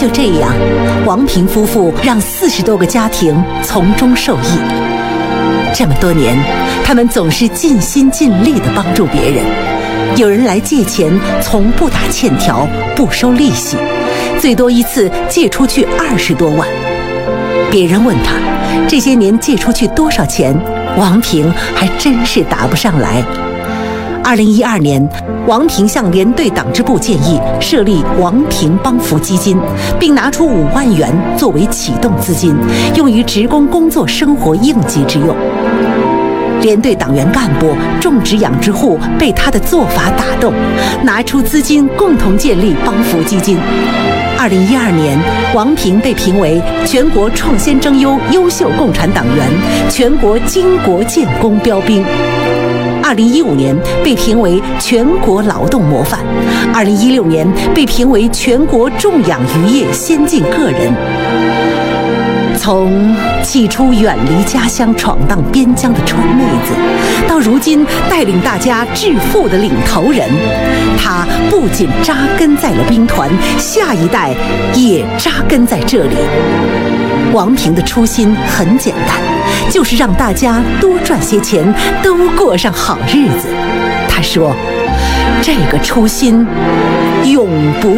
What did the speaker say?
就这样，王平夫妇让40多个家庭从中受益。这么多年，他们总是尽心尽力地帮助别人。有人来借钱，从不打欠条，不收利息，最多一次借出去20多万。别人问他这些年借出去多少钱，王平还真是答不上来。2012年，王平向联队党支部建议设立王平帮扶基金，并拿出5万元作为启动资金，用于职工工作生活应急之用。联队党员干部、种植养殖户被他的做法打动，拿出资金共同建立帮扶基金。2012年，王平被评为全国创先争优优秀共产党员、全国经国建功标兵。2015年被评为全国劳动模范，2016年被评为全国种养渔业先进个人。从起初远离家乡闯荡边疆的川妹子，到如今带领大家致富的领头人，他不仅扎根在了兵团，下一代也扎根在这里。王平的初心很简单，就是让大家多赚些钱，都过上好日子。他说，这个初心永不